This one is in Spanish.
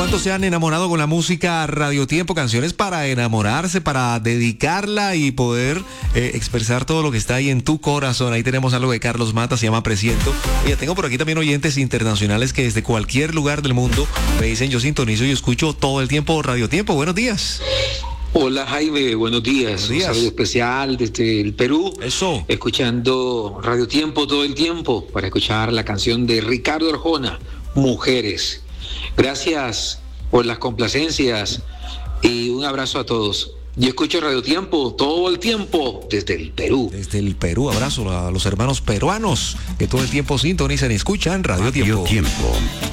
¿Cuántos se han enamorado con la música Radio Tiempo? Canciones para enamorarse, para dedicarla y poder expresar todo lo que está ahí en tu corazón. Ahí tenemos algo de Carlos Mata, se llama Presiento. Oye, tengo por aquí también oyentes internacionales que desde cualquier lugar del mundo me dicen: yo sintonizo y escucho todo el tiempo Radio Tiempo. Buenos días. Hola Jaime, buenos días. Un saludo especial desde el Perú. Eso. Escuchando Radio Tiempo todo el tiempo para escuchar la canción de Ricardo Arjona, Mujeres. Gracias por las complacencias y un abrazo a todos. Yo escucho Radio Tiempo todo el tiempo desde el Perú. Desde el Perú, abrazo a los hermanos peruanos que todo el tiempo sintonizan y escuchan Radio Tiempo.